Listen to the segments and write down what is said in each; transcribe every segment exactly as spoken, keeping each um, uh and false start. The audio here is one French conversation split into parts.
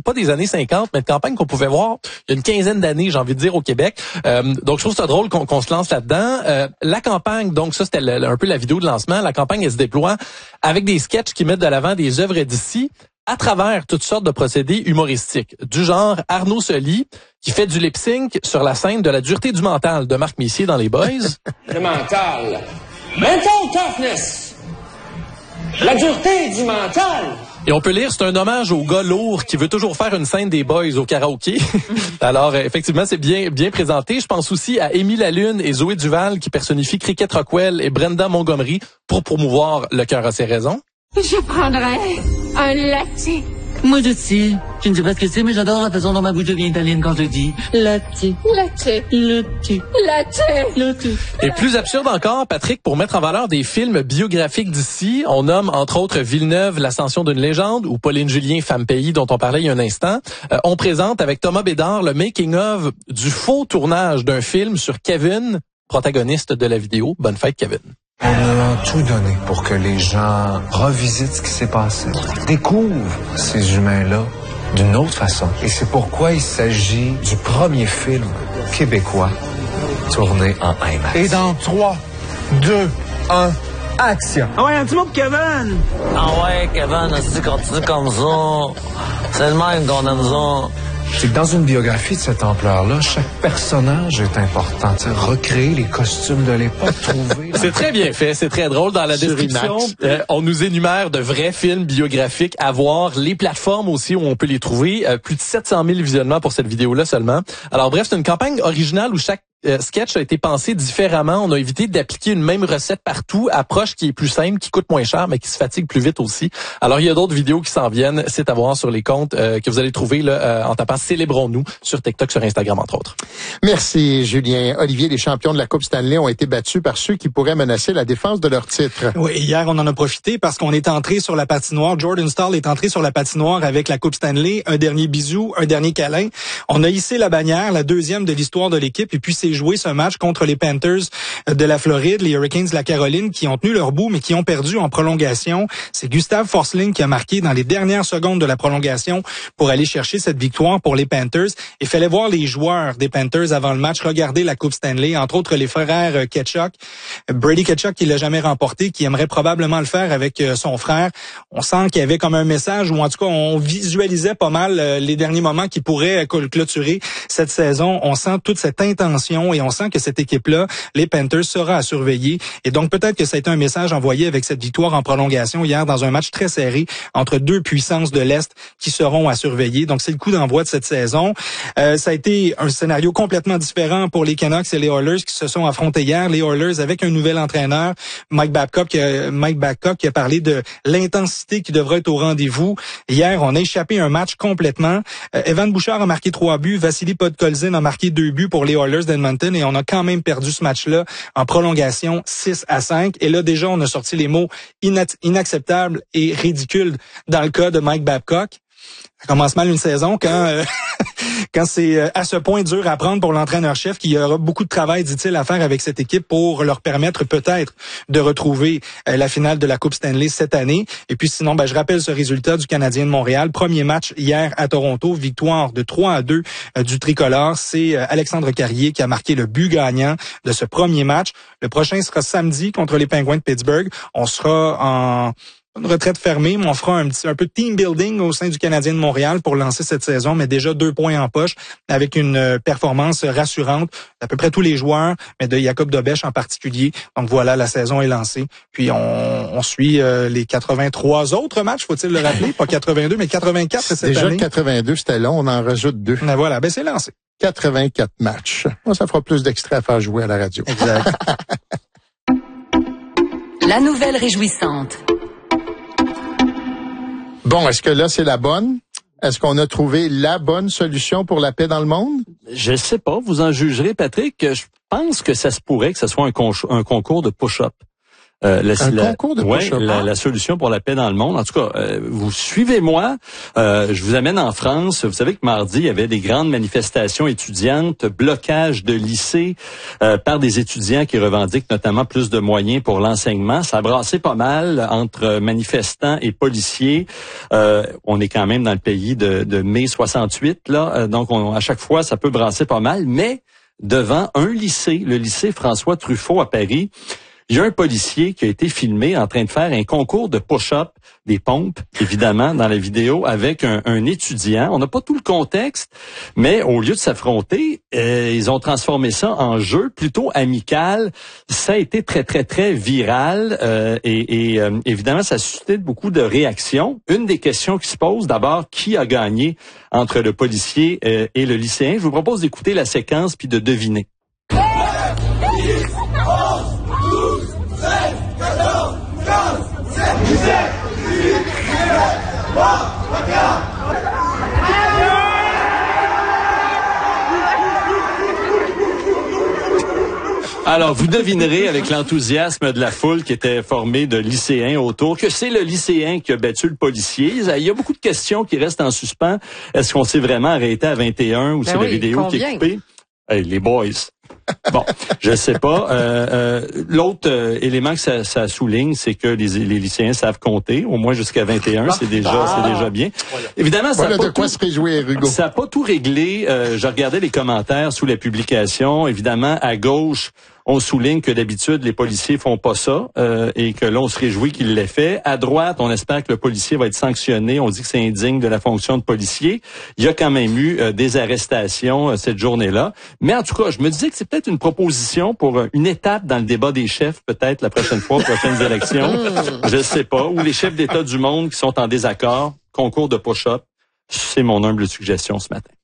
pas des années cinquante, mais une campagne qu'on pouvait voir il y a une quinzaine d'années, j'ai envie de dire, au Québec. Euh, donc, je trouve ça drôle qu'on, qu'on se lance là-dedans. Euh, la campagne, donc ça, c'était le, un peu la vidéo de lancement. La campagne, elle se déploie avec des sketchs qui mettent de l'avant des œuvres d'ici à travers toutes sortes de procédés humoristiques. Du genre Arnaud Soli, qui fait du lip-sync sur la scène de La dureté du mental de Marc Messier dans Les Boys. Le mental. Mental toughness. La dureté du mental. Et on peut lire, c'est un hommage au gars lourd qui veut toujours faire une scène des Boys au karaoké. Alors, effectivement, c'est bien bien présenté. Je pense aussi à Émile Lalune et Zoé Duval qui personnifient Cricket Rockwell et Brenda Montgomery pour promouvoir Le cœur a ses raisons. Je prendrais un latte. Moi aussi. Je ne sais pas ce que c'est, mais j'adore la façon dont ma bouche devient italienne quand je le dis. Latte. Latte. Latte. Latte. Latte. Et plus absurde encore, Patrick, pour mettre en valeur des films biographiques d'ici, on nomme entre autres Villeneuve, L'ascension d'une légende, ou Pauline Julien, Femme pays, dont on parlait il y a un instant. Euh, on présente avec Thomas Bédard le making-of du faux tournage d'un film sur Kevin, protagoniste de la vidéo. Bonne fête, Kevin. On a tout donné pour que les gens revisitent ce qui s'est passé, découvrent ces humains-là d'une autre façon. Et c'est pourquoi il s'agit du premier film québécois tourné en IMAX. Et dans trois, deux, un, action! Ah ouais, un petit mot pour Kevin! Ah ouais, Kevin, si tu continues comme ça, c'est le même qu'on aime ça. C'est que dans une biographie de cette ampleur-là, chaque personnage est important. T'sais, recréer les costumes de l'époque, trouver... C'est très bien fait, c'est très drôle. Dans la description, euh, on nous énumère de vrais films biographiques à voir, les plateformes aussi où on peut les trouver. Euh, plus de sept cent mille visionnements pour cette vidéo-là seulement. Alors bref, c'est une campagne originale où chaque Euh, sketch a été pensé différemment. On a évité d'appliquer une même recette partout, approche qui est plus simple, qui coûte moins cher, mais qui se fatigue plus vite aussi. Alors, il y a d'autres vidéos qui s'en viennent. C'est à voir sur les comptes euh, que vous allez trouver là, euh, en tapant Célébrons-nous sur TikTok, sur Instagram, entre autres. Merci, Julien. Olivier, les champions de la Coupe Stanley ont été battus par ceux qui pourraient menacer la défense de leur titre. Oui, hier, on en a profité parce qu'on est entré sur la patinoire. Jordan Staal est entré sur la patinoire avec la Coupe Stanley. Un dernier bisou, un dernier câlin. On a hissé la bannière, la deuxième de l'histoire de l'équipe, et puis c'est joué ce match contre les Panthers de la Floride, les Hurricanes de la Caroline, qui ont tenu leur bout, mais qui ont perdu en prolongation. C'est Gustav Forsling qui a marqué dans les dernières secondes de la prolongation pour aller chercher cette victoire pour les Panthers. Il fallait voir les joueurs des Panthers avant le match regarder la Coupe Stanley, entre autres les frères Ketchuk. Brady Ketchuk, qui l'a jamais remporté, qui aimerait probablement le faire avec son frère. On sent qu'il y avait comme un message, ou en tout cas, on visualisait pas mal les derniers moments qui pourraient clôturer cette saison. On sent toute cette intention et on sent que cette équipe-là, les Panthers, sera à surveiller. Et donc, peut-être que ça a été un message envoyé avec cette victoire en prolongation hier dans un match très serré entre deux puissances de l'Est qui seront à surveiller. Donc, c'est le coup d'envoi de cette saison. Euh, ça a été un scénario complètement différent pour les Canucks et les Oilers qui se sont affrontés hier. Les Oilers avec un nouvel entraîneur, Mike Babcock, qui a, Mike Babcock qui a parlé de l'intensité qui devrait être au rendez-vous. Hier, on a échappé un match complètement. Euh, Evan Bouchard a marqué trois buts. Vassili Podkolzin a marqué deux buts pour les Oilers d'Edmonton et on a quand même perdu ce match-là en prolongation six à cinq. Et là, déjà, on a sorti les mots ina- inacceptables et ridicules dans le cas de Mike Babcock. Ça commence mal une saison quand euh, quand c'est à ce point dur à prendre pour l'entraîneur-chef, qu'il y aura beaucoup de travail, dit-il, à faire avec cette équipe pour leur permettre peut-être de retrouver euh, la finale de la Coupe Stanley cette année. Et puis sinon, ben, je rappelle ce résultat du Canadien de Montréal. Premier match hier à Toronto, victoire de trois à deux euh, du tricolore. C'est euh, Alexandre Carrier qui a marqué le but gagnant de ce premier match. Le prochain sera samedi contre les Penguins de Pittsburgh. On sera en... une retraite fermée, mais on fera un petit un peu de team building au sein du Canadien de Montréal pour lancer cette saison, mais déjà deux points en poche avec une performance rassurante d'à peu près tous les joueurs, mais de Jacob Dobèche en particulier. Donc voilà, la saison est lancée. Puis on, on suit euh, les quatre-vingt-trois autres matchs, faut-il le rappeler, pas quatre-vingt-deux, mais quatre-vingt-quatre cette déjà année. Déjà quatre-vingt-deux, c'était long, on en rajoute deux. Mais voilà, ben c'est lancé. quatre-vingt-quatre matchs. Moi, ça fera plus d'extraits à faire jouer à la radio. Exact. La nouvelle réjouissante. Bon, est-ce que là, c'est la bonne? Est-ce qu'on a trouvé la bonne solution pour la paix dans le monde? Je sais pas, vous en jugerez, Patrick. Je pense que ça se pourrait que ce soit un, con- un concours de push-up. Euh, la, un la, concours de ouais, push-up. la, la solution pour la paix dans le monde. En tout cas, euh, vous suivez-moi. Euh, je vous amène en France. Vous savez que mardi, il y avait des grandes manifestations étudiantes, blocage de lycées euh, par des étudiants qui revendiquent notamment plus de moyens pour l'enseignement. Ça a brassé pas mal entre manifestants et policiers. Euh, on est quand même dans le pays de, de mai soixante-huit, là. Euh, donc, on, à chaque fois, ça peut brasser pas mal. Mais devant un lycée, le lycée François Truffaut à Paris, il y a un policier qui a été filmé en train de faire un concours de push-up, des pompes, évidemment, dans la vidéo, avec un, un étudiant. On n'a pas tout le contexte, mais au lieu de s'affronter, euh, ils ont transformé ça en jeu plutôt amical. Ça a été très, très, très viral euh, et, et euh, évidemment, ça a suscité beaucoup de réactions. Une des questions qui se pose, d'abord, qui a gagné entre le policier euh, et le lycéen? Je vous propose d'écouter la séquence puis de deviner. Alors, vous devinerez avec l'enthousiasme de la foule qui était formée de lycéens autour que c'est le lycéen qui a battu le policier. Il y a beaucoup de questions qui restent en suspens. Est-ce qu'on s'est vraiment arrêté à vingt et un ou ben c'est oui, la vidéo combien? Qui est coupée? Hey, les boys. Bon, je sais pas. Euh, euh, l'autre euh, élément que ça, ça souligne, c'est que les, les lycéens savent compter, au moins jusqu'à vingt et un, c'est déjà, ah. c'est déjà bien. Voilà. Évidemment, ça voilà n'a de quoi tout, se réjouir, Hugo. Ça n'a pas tout réglé. Euh, je regardais les commentaires sous la publication. Évidemment, à gauche, on souligne que d'habitude, les policiers font pas ça euh, et que là, on se réjouit qu'il l'ait fait. À droite, on espère que le policier va être sanctionné. On dit que c'est indigne de la fonction de policier. Il y a quand même eu euh, des arrestations euh, cette journée-là. Mais en tout cas, je me disais que c'est peut-être une proposition pour euh, une étape dans le débat des chefs, peut-être la prochaine fois, aux prochaines élections. Je sais pas. Ou les chefs d'État du monde qui sont en désaccord. Concours de push-up. C'est mon humble suggestion ce matin.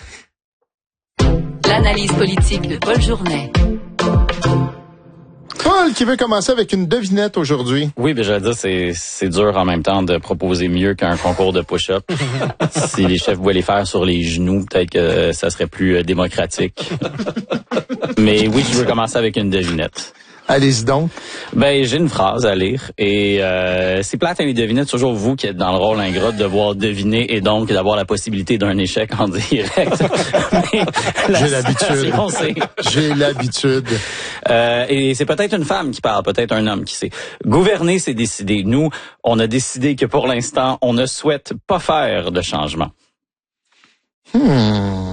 L'analyse politique de Paul Journet. Paul qui veut commencer avec une devinette aujourd'hui. Oui, ben j'allais dire c'est c'est dur en même temps de proposer mieux qu'un concours de push-up. Si les chefs voulaient les faire sur les genoux, peut-être que ça serait plus démocratique. Mais oui, je veux commencer avec une devinette. Allez-y donc. Ben, j'ai une phrase à lire et euh, c'est plate, hein, les devinettes, c'est toujours vous qui êtes dans le rôle ingrat de devoir deviner et donc d'avoir la possibilité d'un échec en direct. J'ai l'habitude. J'ai l'habitude. Euh, et c'est peut-être une femme qui parle, peut-être un homme qui sait. Gouverner, c'est décider. Nous, on a décidé que pour l'instant, on ne souhaite pas faire de changement. Hmm.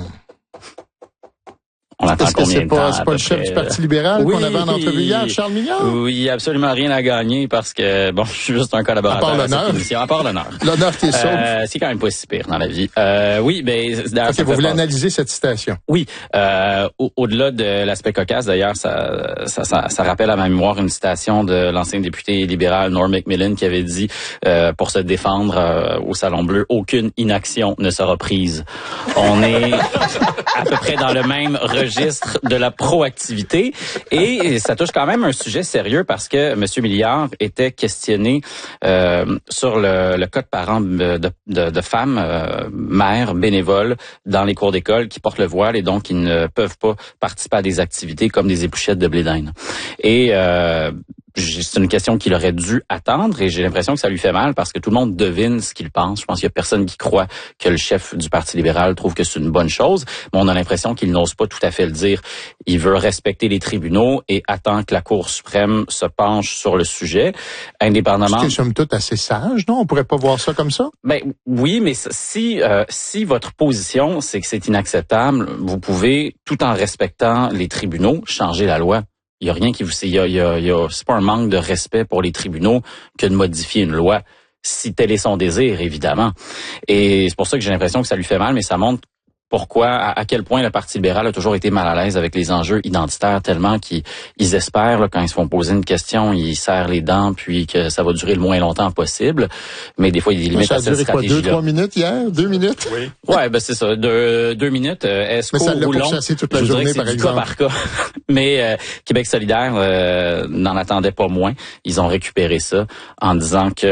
On attend Est-ce que combien c'est de pas, temps, c'est pas le chef près? du Parti libéral Oui, qu'on avait en entrevue hier, Charles Mignard? Oui, absolument rien à gagner parce que, bon, je suis juste un collaborateur. À part l'honneur. À cette émission, à part l'honneur. L'honneur qui est sauve. Euh, c'est quand même pas si pire dans la vie. Euh, oui, ben, d'ailleurs, OK, vous voulez analyser cette citation? Oui, euh, au- au-delà de l'aspect cocasse, d'ailleurs, ça, ça, ça, ça rappelle à ma mémoire une citation de l'ancien député libéral Norm Macmillan qui avait dit, euh, pour se défendre euh, au Salon Bleu, aucune inaction ne sera prise. On est à peu près dans le même registre de la proactivité et ça touche quand même un sujet sérieux parce que M. Milliard était questionné euh, sur le, le cas de parents de, de, de femmes euh, mères bénévoles dans les cours d'école qui portent le voile et donc qui ne peuvent pas participer à des activités comme des épluchettes de blé d'Inde. Et euh, c'est une question qu'il aurait dû attendre et j'ai l'impression que ça lui fait mal parce que tout le monde devine ce qu'il pense. Je pense qu'il y a personne qui croit que le chef du Parti libéral trouve que c'est une bonne chose, mais on a l'impression qu'il n'ose pas tout à fait le dire. Il veut respecter les tribunaux et attend que la Cour suprême se penche sur le sujet, indépendamment. C'est somme toute assez sage, non? On pourrait pas voir ça comme ça? Ben oui, mais si euh, si votre position c'est que c'est inacceptable, vous pouvez, tout en respectant les tribunaux, changer la loi. Il y a rien qui vous, il y a, il y a, il y a, c'est pas un manque de respect pour les tribunaux que de modifier une loi, si tel est son désir, évidemment. Et c'est pour ça que j'ai l'impression que ça lui fait mal, mais ça montre pourquoi, à, à quel point le Parti libéral a toujours été mal à l'aise avec les enjeux identitaires, tellement qu'ils ils espèrent, là, quand ils se font poser une question, ils serrent les dents, puis que ça va durer le moins longtemps possible. Mais des fois, il y a des limites à cette stratégie-là. Ça a duré quoi, deux, trois minutes hier? Deux minutes? Oui. Ouais, ben c'est ça. Deux, deux minutes. Euh, est-ce Mais ça l'a ou pas long? chassé toute la Je journée, dirais que par c'est exemple. du cas par cas. Mais euh, Québec solidaire euh, n'en attendait pas moins. Ils ont récupéré ça en disant que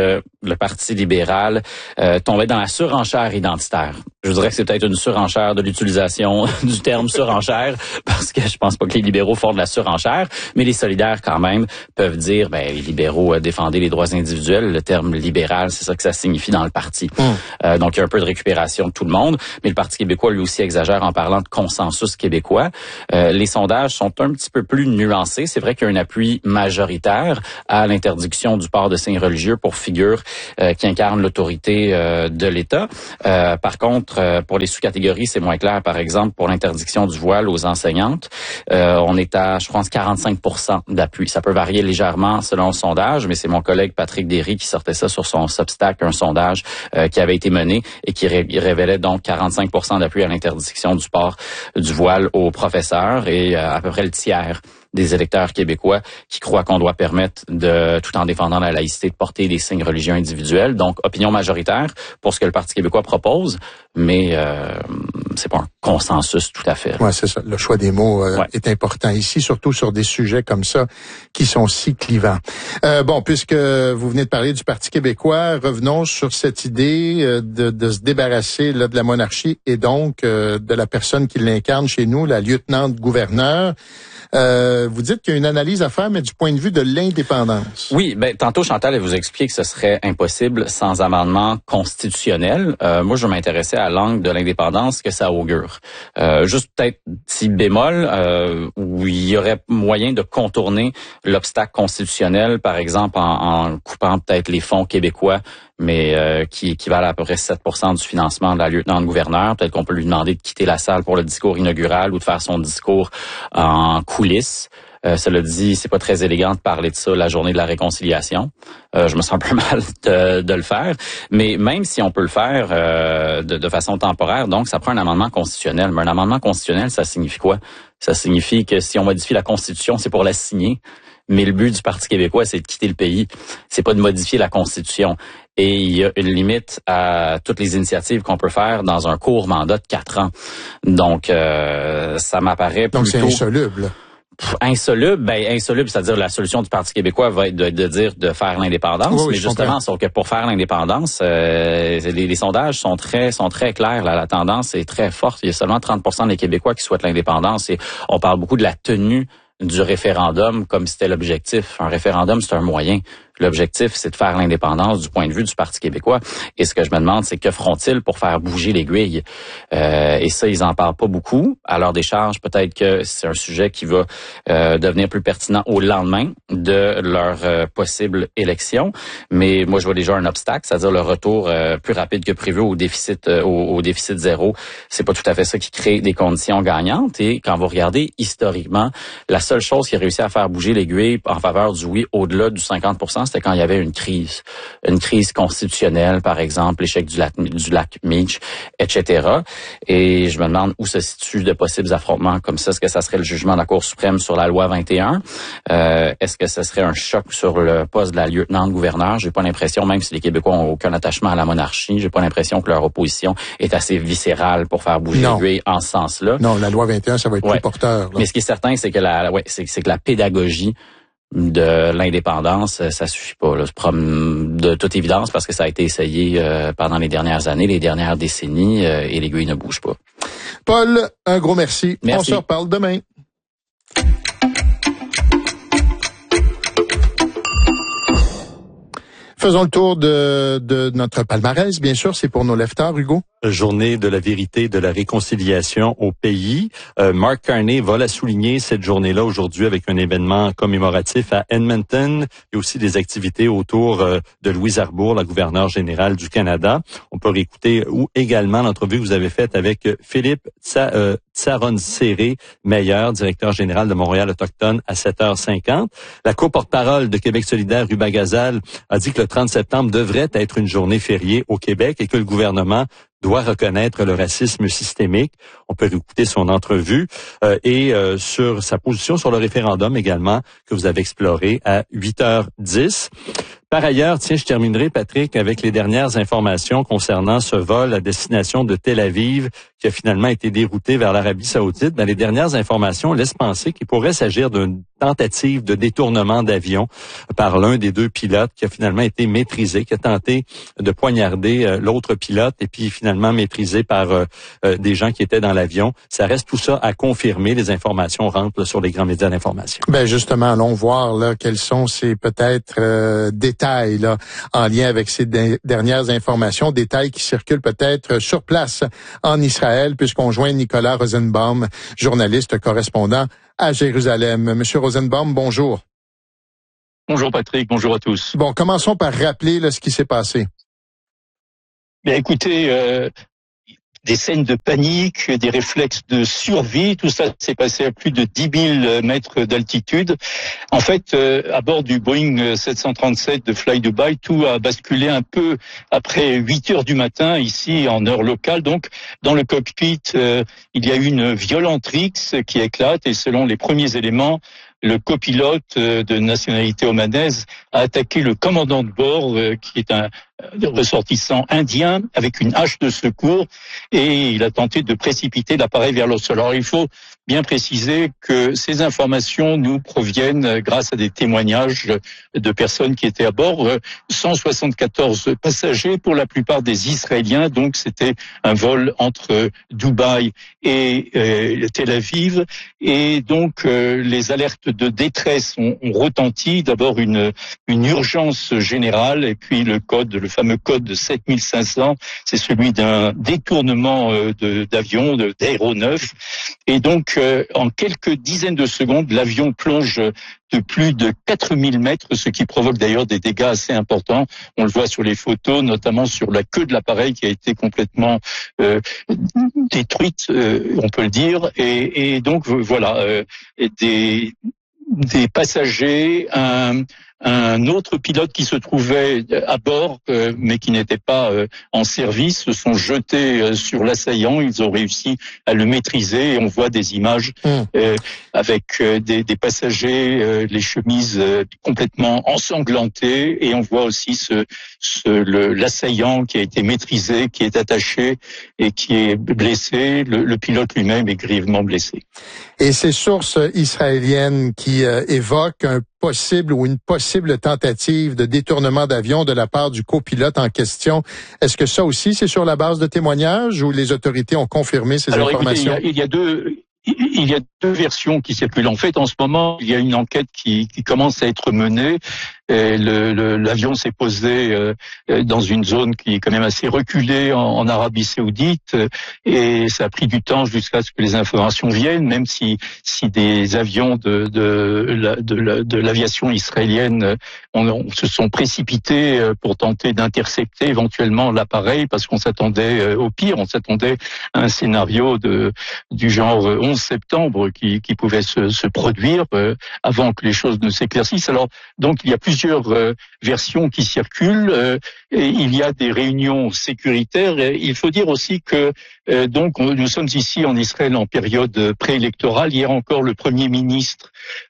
le Parti libéral euh, tombait dans la surenchère identitaire. Je dirais que c'est peut-être une surenchère de l'utilisation du terme surenchère, parce que je pense pas que les libéraux font de la surenchère, mais les solidaires quand même peuvent dire, ben les libéraux euh, défendaient les droits individuels. Le terme libéral, c'est ça que ça signifie dans le parti. Mmh. Euh, donc il y a un peu de récupération de tout le monde, mais le Parti québécois lui aussi exagère en parlant de consensus québécois. Euh, les sondages sont un petit peu plus nuancés. C'est vrai qu'il y a un appui majoritaire à l'interdiction du port de signes religieux pour figures euh, qui incarnent l'autorité euh, de l'État. Euh, par contre, euh, pour les sous-catégories, c'est moins clair. Par exemple, pour l'interdiction du voile aux enseignantes, euh, on est à, je pense, quarante-cinq pour cent d'appui. Ça peut varier légèrement selon le sondage, mais c'est mon collègue Patrick Derry qui sortait ça sur son Substack, un sondage euh, qui avait été mené et qui ré- révélait donc quarante-cinq pour cent d'appui à l'interdiction du port du voile aux professeurs et euh, à peu près le tiers des électeurs québécois qui croient qu'on doit permettre, de, tout en défendant la laïcité, de porter des signes religieux individuels. Donc, opinion majoritaire pour ce que le Parti québécois propose, mais euh, c'est pas un consensus tout à fait. Ouais, c'est ça. Le choix des mots euh, ouais. est important ici, surtout sur des sujets comme ça qui sont si clivants. Euh, bon, puisque vous venez de parler du Parti québécois, revenons sur cette idée euh, de, de se débarrasser là, de la monarchie et donc euh, de la personne qui l'incarne chez nous, la lieutenant-gouverneur. Euh, vous dites qu'il y a une analyse à faire, mais du point de vue de l'indépendance. Oui, ben tantôt Chantal, elle vous explique que ce serait impossible sans amendement constitutionnel. Euh, moi, je m'intéressais à l'angle de l'indépendance que ça augure. Euh, juste peut-être petit bémol, euh, où il y aurait moyen de contourner l'obstacle constitutionnel, par exemple en, en coupant peut-être les fonds québécois, mais euh, qui équivalent à peu près sept pour cent du financement de la lieutenant-gouverneur. Peut-être qu'on peut lui demander de quitter la salle pour le discours inaugural ou de faire son discours en coulisses. Euh, cela dit, c'est pas très élégant de parler de ça la journée de la réconciliation. Euh, je me sens un peu mal de, de le faire. Mais même si on peut le faire euh, de, de façon temporaire, donc ça prend un amendement constitutionnel. Mais un amendement constitutionnel, ça signifie quoi? Ça signifie que si on modifie la Constitution, c'est pour la signer. Mais le but du Parti québécois, c'est de quitter le pays. C'est pas de modifier la Constitution. Et il y a une limite à toutes les initiatives qu'on peut faire dans un court mandat de quatre ans. Donc, euh, ça m'apparaît plutôt... Donc, c'est insoluble. Pff, insoluble, ben insoluble, c'est-à-dire la solution du Parti québécois va être de, de dire de faire l'indépendance. Oui, oui, mais justement, sauf que pour faire l'indépendance, euh, les, les sondages sont très sont très clairs. Là, la tendance est très forte. Il y a seulement trente pour cent des Québécois qui souhaitent l'indépendance. Et on parle beaucoup de la tenue du référendum comme si c'était l'objectif. Un référendum, c'est un moyen. L'objectif, c'est de faire l'indépendance du point de vue du Parti québécois. Et ce que je me demande, c'est que feront-ils pour faire bouger l'aiguille? Euh, et ça, ils en parlent pas beaucoup. À leur décharge, peut-être que c'est un sujet qui va euh, devenir plus pertinent au lendemain de leur euh, possible élection. Mais moi, je vois déjà un obstacle, c'est-à-dire le retour euh, plus rapide que prévu au déficit euh, au, au déficit zéro. C'est pas tout à fait ça qui crée des conditions gagnantes. Et quand vous regardez historiquement, la seule chose qui a réussi à faire bouger l'aiguille en faveur du oui au-delà du cinquante pour cent, c'était quand il y avait une crise, une crise constitutionnelle, par exemple, l'échec du lac, du lac Meach, et cetera. Et je me demande où se situent de possibles affrontements comme ça. Est-ce que ça serait le jugement de la Cour suprême sur la loi vingt et un? Euh, est-ce que ce serait un choc sur le poste de la lieutenant-gouverneur? J'ai pas l'impression, même si les Québécois ont aucun attachement à la monarchie, j'ai pas l'impression que leur opposition est assez viscérale pour faire bouger l'aiguille en ce sens-là. Non, la loi vingt et un, ça va être ouais. plus porteur. Là. Mais ce qui est certain, c'est que la, ouais, c'est, c'est que la pédagogie de l'indépendance, ça suffit pas, là. De toute évidence, parce que ça a été essayé euh, pendant les dernières années, les dernières décennies, euh, et l'aiguille ne bouge pas. Paul, un gros merci. Merci. On se reparle demain. Faisons le tour de, de notre palmarès, bien sûr, c'est pour nos leftards, Hugo. Journée de la vérité, de la réconciliation au pays. Euh, Mark Carney va la souligner cette journée-là aujourd'hui avec un événement commémoratif à Edmonton et aussi des activités autour euh, de Louise Arbour, la gouverneure générale du Canada. On peut réécouter ou également l'entrevue que vous avez faite avec Philippe euh, Tsaronseré Meyer, directeur général de Montréal Autochtone à sept heures cinquante. La co-porte-parole de Québec solidaire, Ruba Gazal, a dit que le trente septembre devrait être une journée fériée au Québec et que le gouvernement doit reconnaître le racisme systémique. On peut écouter son entrevue euh, et euh, sur sa position sur le référendum également que vous avez exploré à huit heures dix. Par ailleurs, tiens, je terminerai, Patrick, avec les dernières informations concernant ce vol à destination de Tel Aviv qui a finalement été dérouté vers l'Arabie Saoudite. Ben, les dernières informations laissent penser qu'il pourrait s'agir d'une tentative de détournement d'avion par l'un des deux pilotes qui a finalement été maîtrisé, qui a tenté de poignarder euh, l'autre pilote et puis finalement maîtrisé par euh, euh, des gens qui étaient dans l'avion. Ça reste tout ça à confirmer. Les informations rentrent là, sur les grands médias d'information. Ben justement, allons voir là quels sont ces peut-être euh, détails là en lien avec ces de- dernières informations, détails qui circulent peut-être sur place en Israël, puisqu'on joint Nicolas Rosenbaum, journaliste correspondant à Jérusalem. Monsieur Rosenbaum, bonjour. Bonjour Patrick, bonjour à tous. Bon, commençons par rappeler là, ce qui s'est passé. Bien écoutez, euh, des scènes de panique, des réflexes de survie, tout ça s'est passé à plus de dix mille mètres d'altitude. En fait, euh, à bord du Boeing sept cent trente-sept de Fly Dubai, tout a basculé un peu après huit heures du matin, ici en heure locale. Donc, dans le cockpit, euh, il y a eu une violente rixe qui éclate et selon les premiers éléments, le copilote de nationalité omanaise a attaqué le commandant de bord, qui est un ressortissant indien, avec une hache de secours, et il a tenté de précipiter l'appareil vers le sol. Alors il faut bien préciser que ces informations nous proviennent grâce à des témoignages de personnes qui étaient à bord. cent soixante-quatorze passagers, pour la plupart des Israéliens, donc c'était un vol entre Dubaï et euh, Tel Aviv, et donc euh, les alertes de détresse ont, ont retenti. D'abord une, une urgence générale, et puis le code, le fameux code de sept mille cinq cents, c'est celui d'un détournement euh, de, d'avion, de, d'aéronef, et donc euh, en quelques dizaines de secondes, l'avion plonge de plus de quatre mille mètres, ce qui provoque d'ailleurs des dégâts assez importants. On le voit sur les photos, notamment sur la queue de l'appareil qui a été complètement euh, détruite, euh, on peut le dire. Et, et donc voilà, euh, des, des passagers, un, un autre pilote qui se trouvait à bord, euh, mais qui n'était pas euh, en service, se sont jetés euh, sur l'assaillant. Ils ont réussi à le maîtriser et on voit des images euh, avec euh, des, des passagers, euh, les chemises euh, complètement ensanglantées, et on voit aussi ce, ce le, l'assaillant qui a été maîtrisé, qui est attaché et qui est blessé. Le, le pilote lui-même est grièvement blessé. Et ces sources israéliennes qui euh, évoquent un possible ou une possible tentative de détournement d'avion de la part du copilote en question, est-ce que ça aussi c'est sur la base de témoignages ou les autorités ont confirmé ces Alors, informations? Écoutez, il y a, il y a deux... Il y a deux versions qui circulent. En fait, en ce moment, il y a une enquête qui, qui commence à être menée. Et le, le, l'avion s'est posé euh, dans une zone qui est quand même assez reculée en, en Arabie Saoudite, et ça a pris du temps jusqu'à ce que les informations viennent. Même si, si des avions de, de, la, de, la, de l'aviation israélienne on, on se sont précipités pour tenter d'intercepter éventuellement l'appareil, parce qu'on s'attendait au pire, on s'attendait à un scénario de du genre onze septembre qui, qui pouvait se, se produire euh, avant que les choses ne s'éclaircissent. Alors, donc, il y a plusieurs euh, versions qui circulent, euh, et il y a des réunions sécuritaires. Et il faut dire aussi que euh, donc nous sommes ici en Israël en période préélectorale. Hier encore, le Premier ministre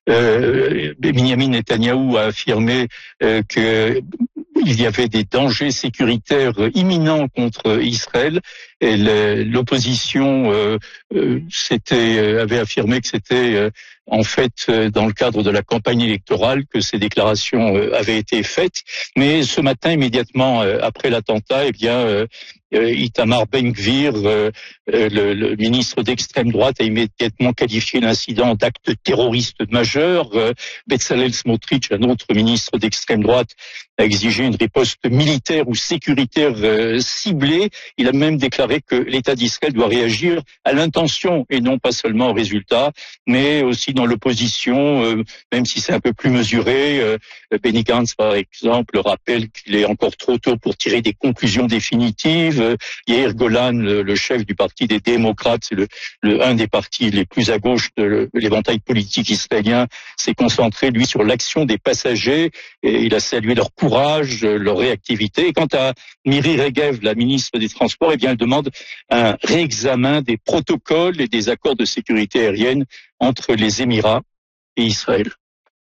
euh, Benjamin Netanyahou a affirmé euh, que il y avait des dangers sécuritaires imminents contre Israël, et l'opposition euh, euh, c'était, avait affirmé que c'était euh, en fait euh, dans le cadre de la campagne électorale que ces déclarations euh, avaient été faites. Mais ce matin, immédiatement euh, après l'attentat, eh bien euh, Euh, Itamar Ben-Gvir, euh, euh, le, le ministre d'extrême droite, a immédiatement qualifié l'incident d'acte terroriste majeur. Euh, Bezalel Smotrich, un autre ministre d'extrême droite, a exigé une riposte militaire ou sécuritaire euh, ciblée. Il a même déclaré que l'État d'Israël doit réagir à l'intention et non pas seulement au résultat, mais aussi dans l'opposition, euh, même si c'est un peu plus mesuré. Euh, Benny Gantz, par exemple, rappelle qu'il est encore trop tôt pour tirer des conclusions définitives. Yair Golan, le, le chef du parti des démocrates, c'est le, le, un des partis les plus à gauche de le, l'éventail politique israélien, s'est concentré, lui, sur l'action des passagers, et il a salué leur courage, leur réactivité. Et quant à Miri Regev, la ministre des Transports, eh bien, elle demande un réexamen des protocoles et des accords de sécurité aérienne entre les Émirats et Israël.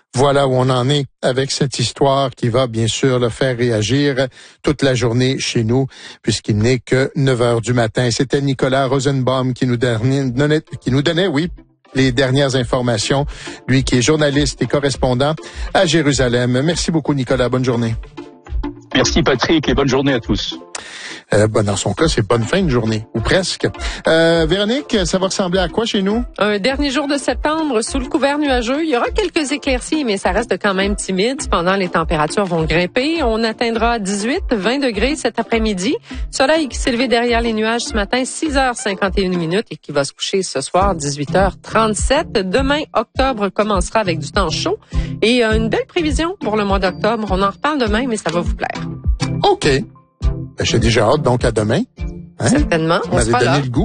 Voilà où on en est avec cette histoire qui va bien sûr le faire réagir toute la journée chez nous, puisqu'il n'est que neuf heures du matin. C'était Nicolas Rosenbaum qui nous donnait, qui nous donnait, oui, les dernières informations. Lui qui est journaliste et correspondant à Jérusalem. Merci beaucoup, Nicolas. Bonne journée. Merci, Patrick, et bonne journée à tous. Euh, ben dans son cas, c'est bonne fin de journée, ou presque. Euh, Véronique, ça va ressembler à quoi chez nous? Un dernier jour de septembre sous le couvert nuageux. Il y aura quelques éclaircies, mais ça reste quand même timide. Cependant, les températures vont grimper. On atteindra dix-huit, vingt degrés cet après-midi. Soleil qui s'est levé derrière les nuages ce matin, six heures cinquante et une minutes, et qui va se coucher ce soir, dix-huit heures trente-sept. Demain, octobre commencera avec du temps chaud et euh, une belle prévision pour le mois d'octobre. On en reparle demain, mais ça va vous plaire. OK. Ben, j'ai déjà hâte, donc à demain. Hein? Certainement. On m'avait donné le goût.